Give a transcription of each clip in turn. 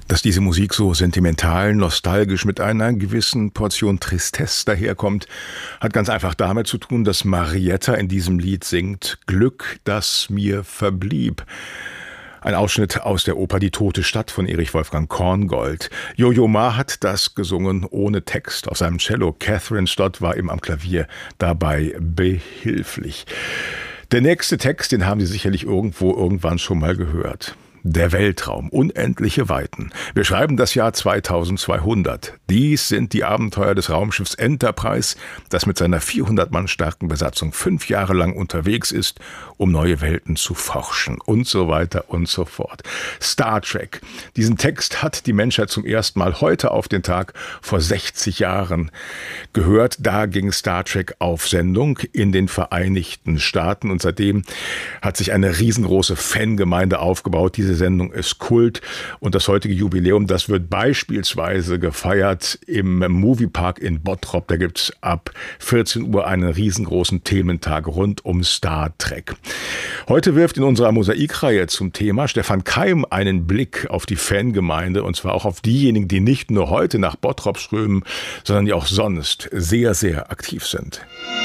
Dass diese Musik so sentimental, nostalgisch mit einer gewissen Portion Tristesse daherkommt, hat ganz einfach damit zu tun, dass Marietta in diesem Lied singt Glück, das mir verblieb. Ein Ausschnitt aus der Oper Die tote Stadt von Erich Wolfgang Korngold. Yo-Yo Ma hat das gesungen ohne Text auf seinem Cello. Catherine Stott war ihm am Klavier dabei behilflich. Der nächste Text, den haben Sie sicherlich irgendwann schon mal gehört. Der Weltraum, unendliche Weiten. Wir schreiben das Jahr 2200. Dies sind die Abenteuer des Raumschiffs Enterprise, das mit seiner 400 Mann starken Besatzung 5 Jahre lang unterwegs ist, um neue Welten zu forschen und so weiter und so fort. Star Trek. Diesen Text hat die Menschheit zum ersten Mal heute auf den Tag vor 60 Jahren gehört. Da ging Star Trek auf Sendung in den Vereinigten Staaten und seitdem hat sich eine riesengroße Fangemeinde aufgebaut. Diese Sendung ist Kult und das heutige Jubiläum, das wird beispielsweise gefeiert im Moviepark in Bottrop. Da gibt's ab 14 Uhr einen riesengroßen Thementag rund um Star Trek. Heute wirft in unserer Mosaikreihe zum Thema Stefan Keim einen Blick auf die Fangemeinde und zwar auch auf diejenigen, die nicht nur heute nach Bottrop strömen, sondern die auch sonst sehr, sehr aktiv sind.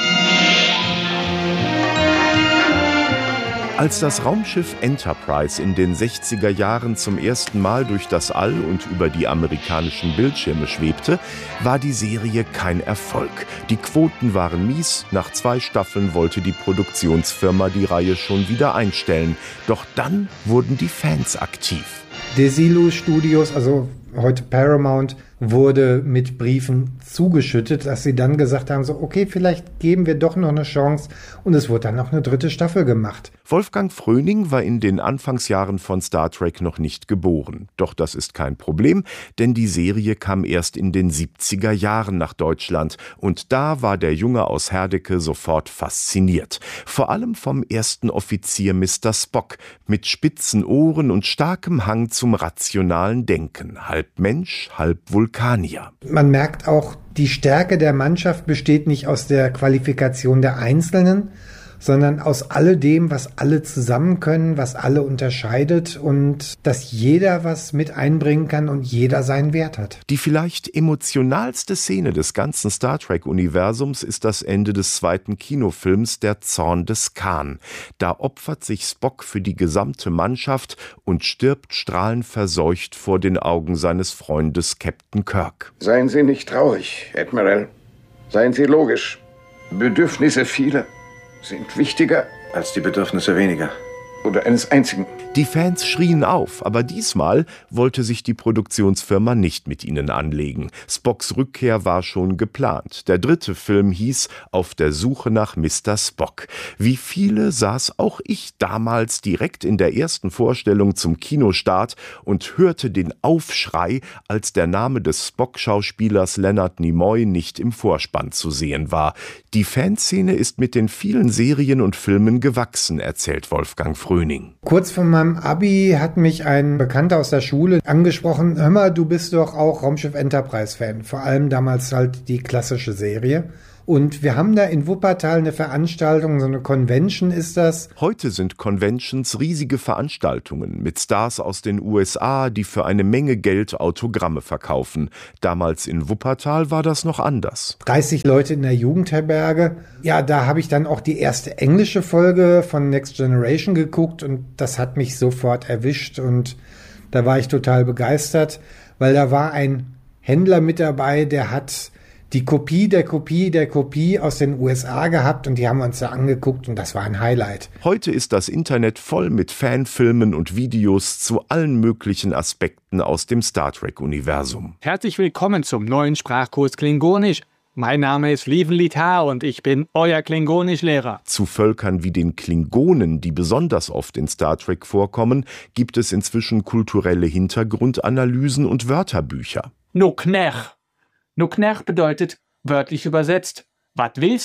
Als das Raumschiff Enterprise in den 60er Jahren zum ersten Mal durch das All und über die amerikanischen Bildschirme schwebte, war die Serie kein Erfolg. Die Quoten waren mies, nach 2 Staffeln wollte die Produktionsfirma die Reihe schon wieder einstellen. Doch dann wurden die Fans aktiv. Desilu Studios, also heute Paramount, wurde mit Briefen zugeschüttet, dass sie dann gesagt haben, so okay, vielleicht geben wir doch noch eine Chance und es wurde dann noch eine 3. Staffel gemacht. Wolfgang Fröning war in den Anfangsjahren von Star Trek noch nicht geboren. Doch das ist kein Problem, denn die Serie kam erst in den 70er Jahren nach Deutschland und da war der Junge aus Herdecke sofort fasziniert. Vor allem vom ersten Offizier Mr. Spock mit spitzen Ohren und starkem Hang zum rationalen Denken, halb Mensch, halb Vulkanier. Man merkt auch, die Stärke der Mannschaft besteht nicht aus der Qualifikation der Einzelnen, sondern aus alledem, was alle zusammen können, was alle unterscheidet und dass jeder was mit einbringen kann und jeder seinen Wert hat. Die vielleicht emotionalste Szene des ganzen Star Trek-Universums ist das Ende des 2. Kinofilms Der Zorn des Khan. Da opfert sich Spock für die gesamte Mannschaft und stirbt strahlenverseucht vor den Augen seines Freundes Captain Kirk. Seien Sie nicht traurig, Admiral. Seien Sie logisch. Bedürfnisse vieler sind wichtiger als die Bedürfnisse weniger. Oder eines einzigen. Die Fans schrien auf, aber diesmal wollte sich die Produktionsfirma nicht mit ihnen anlegen. Spocks Rückkehr war schon geplant. Der 3. Film hieß Auf der Suche nach Mr. Spock. Wie viele saß auch ich damals direkt in der ersten Vorstellung zum Kinostart und hörte den Aufschrei, als der Name des Spock-Schauspielers Leonard Nimoy nicht im Vorspann zu sehen war. Die Fanszene ist mit den vielen Serien und Filmen gewachsen, erzählt Wolfgang Fröning. Kurz vor meinem Abi hat mich ein Bekannter aus der Schule angesprochen, hör mal, du bist doch auch Raumschiff Enterprise-Fan, vor allem damals halt die klassische Serie. Und wir haben da in Wuppertal eine Veranstaltung, so eine Convention ist das. Heute sind Conventions riesige Veranstaltungen mit Stars aus den USA, die für eine Menge Geld Autogramme verkaufen. Damals in Wuppertal war das noch anders. 30 Leute in der Jugendherberge. Ja, da habe ich dann auch die erste englische Folge von Next Generation geguckt und das hat mich sofort erwischt und da war ich total begeistert, weil da war ein Händler mit dabei, der hat die Kopie der Kopie aus den USA gehabt und die haben wir uns da angeguckt und das war ein Highlight. Heute ist das Internet voll mit Fanfilmen und Videos zu allen möglichen Aspekten aus dem Star Trek-Universum. Herzlich willkommen zum neuen Sprachkurs Klingonisch. Mein Name ist Lieven Litar und ich bin euer Klingonischlehrer. Zu Völkern wie den Klingonen, die besonders oft in Star Trek vorkommen, gibt es inzwischen kulturelle Hintergrundanalysen und Wörterbücher. No Knech. No Knech bedeutet, wörtlich übersetzt, was willst du?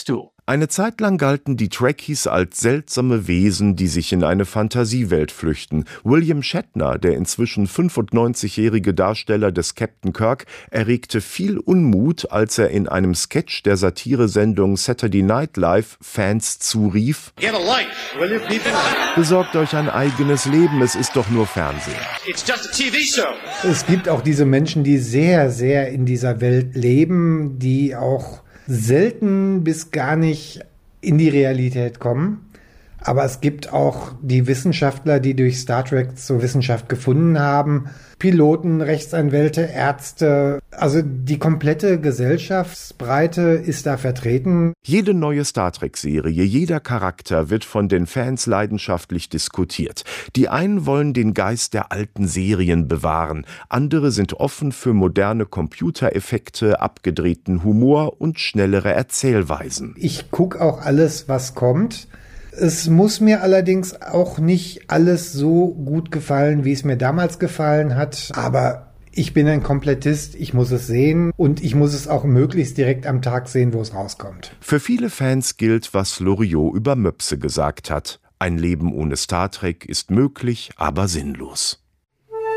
Eine Zeit lang galten die Trekkies als seltsame Wesen, die sich in eine Fantasiewelt flüchten. William Shatner, der inzwischen 95-jährige Darsteller des Captain Kirk, erregte viel Unmut, als er in einem Sketch der Satiresendung Saturday Night Live Fans zurief: Get a life, will you people? Besorgt euch ein eigenes Leben, es ist doch nur Fernsehen. It's just a TV show. Es gibt auch diese Menschen, die sehr, sehr in dieser Welt leben, die auch selten bis gar nicht in die Realität kommen. Aber es gibt auch die Wissenschaftler, die durch Star Trek zur Wissenschaft gefunden haben. Piloten, Rechtsanwälte, Ärzte. Also die komplette Gesellschaftsbreite ist da vertreten. Jede neue Star Trek-Serie, jeder Charakter wird von den Fans leidenschaftlich diskutiert. Die einen wollen den Geist der alten Serien bewahren, andere sind offen für moderne Computereffekte, abgedrehten Humor und schnellere Erzählweisen. Ich gucke auch alles, was kommt. Es muss mir allerdings auch nicht alles so gut gefallen, wie es mir damals gefallen hat. Aber ich bin ein Komplettist, ich muss es sehen und ich muss es auch möglichst direkt am Tag sehen, wo es rauskommt. Für viele Fans gilt, was Loriot über Möpse gesagt hat: Ein Leben ohne Star Trek ist möglich, aber sinnlos.